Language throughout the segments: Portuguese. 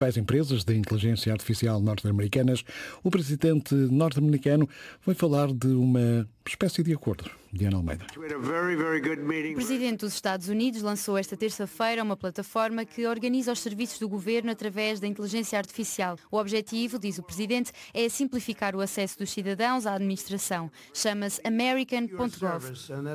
As empresas de inteligência artificial norte-americanas, o presidente norte-americano foi falar de uma espécie de acordo. Diana Almeida. O presidente dos Estados Unidos lançou esta terça-feira uma plataforma que organiza os serviços do governo através da inteligência artificial. O objetivo, diz o presidente, é simplificar o acesso dos cidadãos à administração. Chama-se American.gov.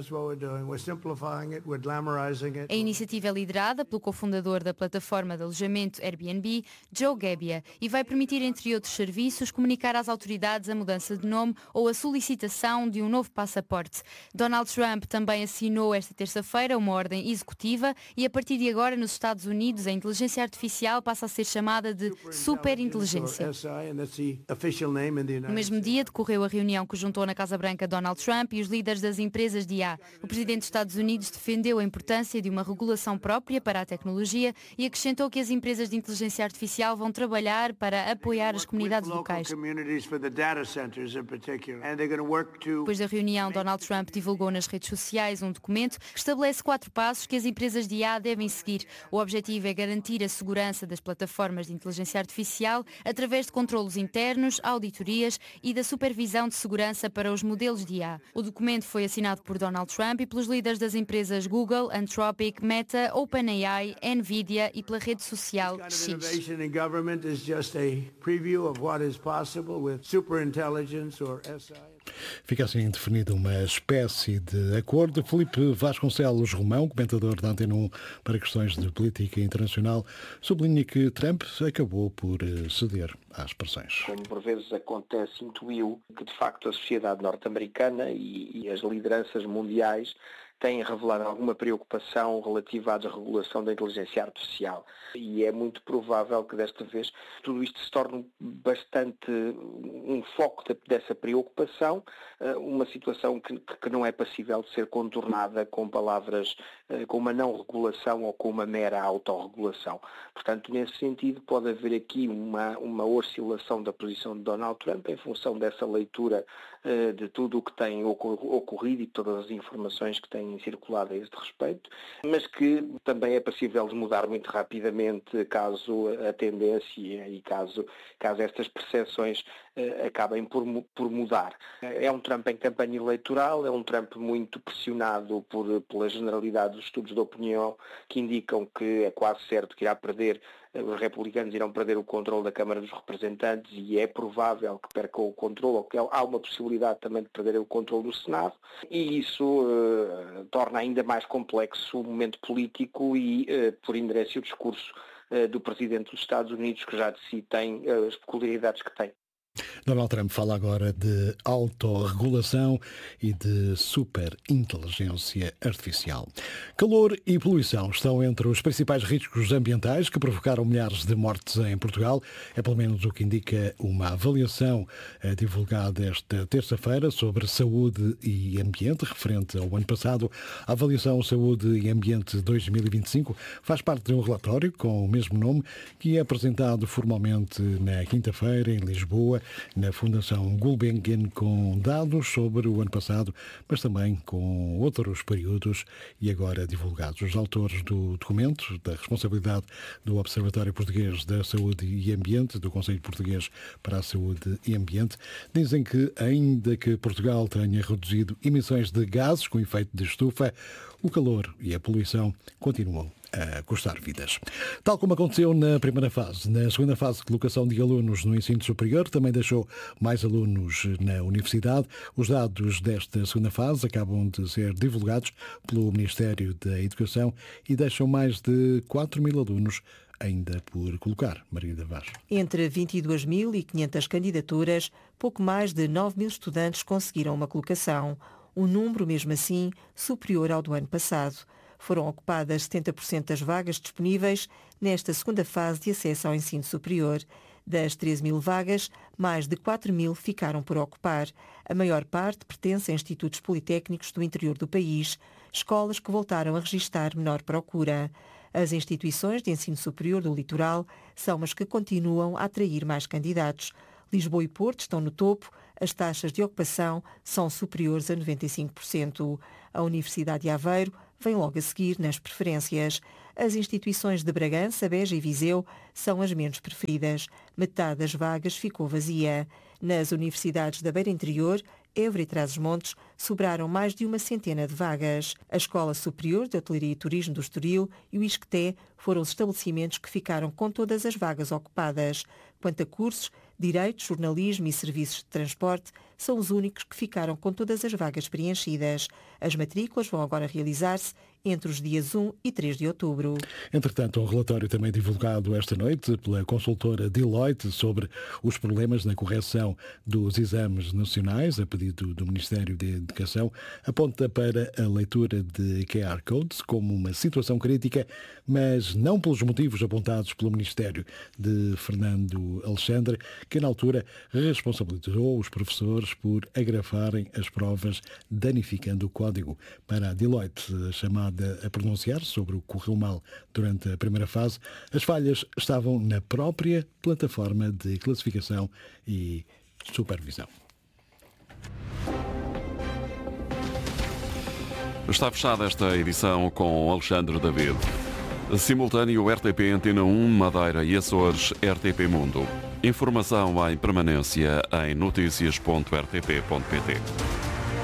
A iniciativa é liderada pelo cofundador da plataforma de alojamento Airbnb, Joe Gebbia, e vai permitir, entre outros serviços, comunicar às autoridades a mudança de nome ou a solicitação de um novo passaporte. Donald Trump também assinou esta terça-feira uma ordem executiva e a partir de agora nos Estados Unidos a inteligência artificial passa a ser chamada de superinteligência. No mesmo dia decorreu a reunião que juntou na Casa Branca Donald Trump e os líderes das empresas de IA. O presidente dos Estados Unidos defendeu a importância de uma regulação própria para a tecnologia e acrescentou que as empresas de inteligência artificial vão trabalhar para apoiar as comunidades locais. Depois da reunião, Donald Trump divulgou nas redes sociais um documento que estabelece 4 passos que as empresas de IA devem seguir. O objetivo é garantir a segurança das plataformas de inteligência artificial através de controlos internos, auditorias e da supervisão de segurança para os modelos de IA. O documento foi assinado por Donald Trump e pelos líderes das empresas Google, Anthropic, Meta, OpenAI, Nvidia e pela rede social X. Fica assim definida uma espécie de acordo. Filipe Vasconcelos Romão, comentador da Antena 1 para questões de política internacional, sublinha que Trump acabou por ceder às pressões. Como por vezes acontece, intuiu que de facto a sociedade norte-americana e as lideranças mundiais têm revelado alguma preocupação relativa à desregulação da inteligência artificial. E é muito provável que desta vez tudo isto se torne bastante um foco dessa preocupação, uma situação que não é passível de ser contornada com palavras, com uma não regulação ou com uma mera autorregulação. Portanto, nesse sentido, pode haver aqui uma oscilação da posição de Donald Trump em função dessa leitura de tudo o que tem ocorrido e todas as informações que têm circulado a este respeito, mas que também é passível de mudar muito rapidamente caso a tendência e caso estas percepções acabem por mudar. É um Trump em campanha eleitoral, é um Trump muito pressionado pela generalidade dos estudos de opinião que indicam que é quase certo que irá perder. Os republicanos irão perder o controle da Câmara dos Representantes e é provável que percam o controle, ou que há uma possibilidade também de perder o controle do Senado, e isso torna ainda mais complexo o momento político e, por inerência, o discurso do Presidente dos Estados Unidos, que já de si tem as peculiaridades que tem. Donald Trump fala agora de autorregulação e de superinteligência artificial. Calor e poluição estão entre os principais riscos ambientais que provocaram milhares de mortes em Portugal. É pelo menos o que indica uma avaliação divulgada esta terça-feira sobre saúde e ambiente, referente ao ano passado. A avaliação Saúde e Ambiente 2025 faz parte de um relatório com o mesmo nome que é apresentado formalmente na quinta-feira em Lisboa, na Fundação Gulbenkian, com dados sobre o ano passado, mas também com outros períodos e agora divulgados. Os autores do documento, da responsabilidade do Observatório Português da Saúde e Ambiente, do Conselho Português para a Saúde e Ambiente, dizem que, ainda que Portugal tenha reduzido emissões de gases com efeito de estufa, o calor e a poluição continuam a custar vidas. Tal como aconteceu na primeira fase, na segunda fase de colocação de alunos no ensino superior, também deixou mais alunos na universidade. Os dados desta segunda fase acabam de ser divulgados pelo Ministério da Educação e deixam mais de 4.000 alunos ainda por colocar. Margarida Vaz. Entre 22.500 candidaturas, pouco mais de 9.000 estudantes conseguiram uma colocação. Um número, mesmo assim, superior ao do ano passado. Foram ocupadas 70% das vagas disponíveis nesta segunda fase de acesso ao ensino superior. Das 13.000 vagas, mais de 4.000 ficaram por ocupar. A maior parte pertence a institutos politécnicos do interior do país, escolas que voltaram a registrar menor procura. As instituições de ensino superior do litoral são as que continuam a atrair mais candidatos. Lisboa e Porto estão no topo, as taxas de ocupação são superiores a 95%. A Universidade de Aveiro vem logo a seguir nas preferências. As instituições de Bragança, Beja e Viseu são as menos preferidas. Metade das vagas ficou vazia. Nas universidades da Beira Interior, Évora e Trás-os-Montes, sobraram mais de uma centena de vagas. A Escola Superior de Hotelaria e Turismo do Estoril e o ISCTE foram os estabelecimentos que ficaram com todas as vagas ocupadas. Quanto a cursos, Direito, Jornalismo e Serviços de Transporte são os únicos que ficaram com todas as vagas preenchidas. As matrículas vão agora realizar-se entre os dias 1 e 3 de outubro. Entretanto, um relatório também divulgado esta noite pela consultora Deloitte sobre os problemas na correção dos exames nacionais, a pedido do Ministério da Educação, aponta para a leitura de QR Codes como uma situação crítica, mas não pelos motivos apontados pelo Ministério de Fernando Alexandre, que na altura responsabilizou os professores por agravarem as provas, danificando o código. Para a Deloitte, chamada a pronunciar sobre o que correu mal durante a primeira fase, as falhas estavam na própria plataforma de classificação e supervisão. Está fechada esta edição com Alexandre David. Simultâneo RTP Antena 1, Madeira e Açores, RTP Mundo. Informação em permanência em noticias.rtp.pt.